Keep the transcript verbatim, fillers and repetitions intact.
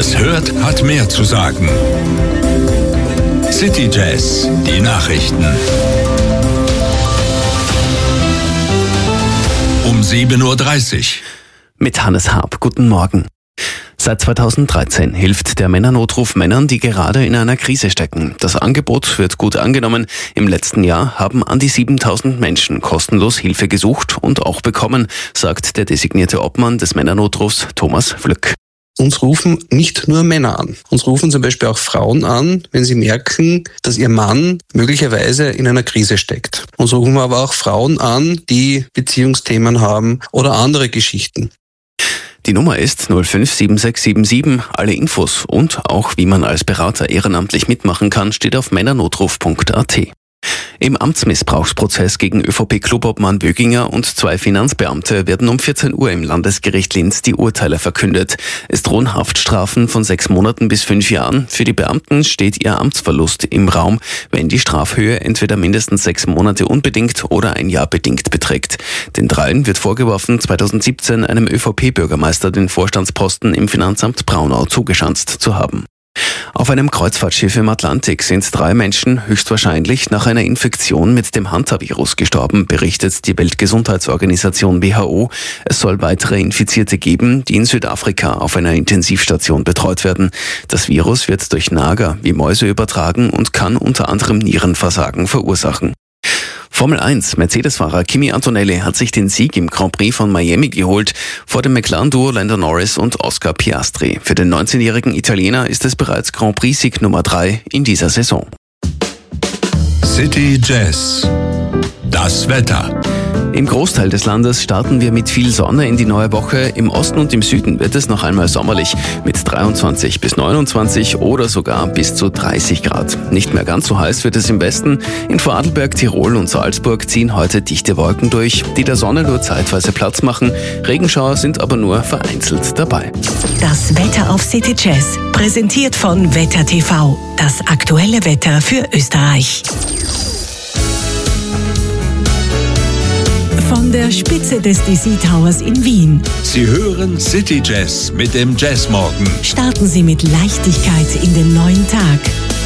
Wer es hört, hat mehr zu sagen. City Jazz, die Nachrichten. Um sieben Uhr dreißig. Mit Hannes Harp. Guten Morgen. Seit zweitausenddreizehn hilft der Männernotruf Männern, die gerade in einer Krise stecken. Das Angebot wird gut angenommen. Im letzten Jahr haben an die siebentausend Menschen kostenlos Hilfe gesucht und auch bekommen, sagt der designierte Obmann des Männernotrufs Thomas Flück. Uns rufen nicht nur Männer an. Uns rufen zum Beispiel auch Frauen an, wenn sie merken, dass ihr Mann möglicherweise in einer Krise steckt. Uns rufen aber auch Frauen an, die Beziehungsthemen haben oder andere Geschichten. Die Nummer ist null fünf sieben sechs sieben sieben. Alle Infos und auch wie man als Berater ehrenamtlich mitmachen kann, steht auf männernotruf punkt a t. Im Amtsmissbrauchsprozess gegen ÖVP-Clubobmann Böginger und zwei Finanzbeamte werden um vierzehn Uhr im Landesgericht Linz die Urteile verkündet. Es drohen Haftstrafen von sechs Monaten bis fünf Jahren. Für die Beamten steht ihr Amtsverlust im Raum, wenn die Strafhöhe entweder mindestens sechs Monate unbedingt oder ein Jahr bedingt beträgt. Den dreien wird vorgeworfen, zweitausendsiebzehn einem ÖVP-Bürgermeister den Vorstandsposten im Finanzamt Braunau zugeschanzt zu haben. Auf einem Kreuzfahrtschiff im Atlantik sind drei Menschen höchstwahrscheinlich nach einer Infektion mit dem Hantavirus gestorben, berichtet die Weltgesundheitsorganisation W H O. Es soll weitere Infizierte geben, die in Südafrika auf einer Intensivstation betreut werden. Das Virus wird durch Nager wie Mäuse übertragen und kann unter anderem Nierenversagen verursachen. Formel eins. Mercedes-Fahrer Kimi Antonelli hat sich den Sieg im Grand Prix von Miami geholt, vor dem McLaren-Duo Lando Norris und Oscar Piastri. Für den neunzehnjährigen Italiener ist es bereits Grand Prix-Sieg Nummer drei in dieser Saison. City Jazz. Das Wetter. Im Großteil des Landes starten wir mit viel Sonne in die neue Woche. Im Osten und im Süden wird es noch einmal sommerlich mit dreiundzwanzig bis neunundzwanzig oder sogar bis zu dreißig Grad. Nicht mehr ganz so heiß wird es im Westen. In Vorarlberg, Tirol und Salzburg ziehen heute dichte Wolken durch, die der Sonne nur zeitweise Platz machen. Regenschauer sind aber nur vereinzelt dabei. Das Wetter auf City Jazz, präsentiert von Wetter T V. Das aktuelle Wetter für Österreich. Von der Spitze des D C Towers in Wien. Sie hören City Jazz mit dem Jazzmorgen. Starten Sie mit Leichtigkeit in den neuen Tag.